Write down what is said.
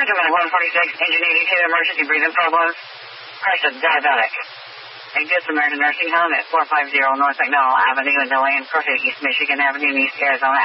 minute, 146, engine 82, emergency breathing problems. Person, diabetic. Exit American Nursing Home at 450 North McDonald Avenue in Deland, East Michigan Avenue, East Arizona.